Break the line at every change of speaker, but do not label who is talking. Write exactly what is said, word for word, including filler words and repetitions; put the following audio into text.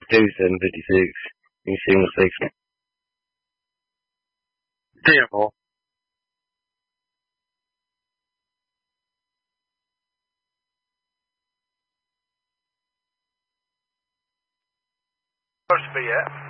Two seven fifty six. You single section. Terrible.
Supposed to be at.